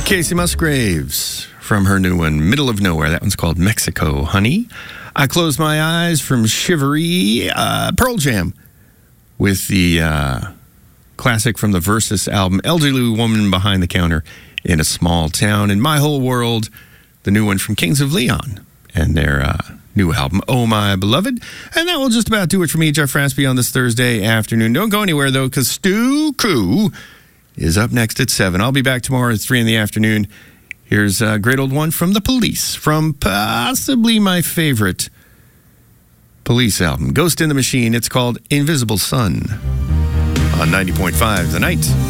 Casey Musgraves from her new one, Middle of Nowhere. That one's called Mexico, Honey. I Close My Eyes from Shivery. Pearl Jam with the classic from the Versus album, Elderly Woman Behind the Counter in a Small Town. In My Whole World, the new one from Kings of Leon and their new album, Oh My Beloved. And that will just about do it for me, Jeff Raspy, on this Thursday afternoon. Don't go anywhere, though, because Stu Koo is up next at 7. I'll be back tomorrow at 3 in the afternoon. Here's a great old one from The Police, from possibly my favorite Police album, Ghost in the Machine. It's called Invisible Sun on 90.5 The Night.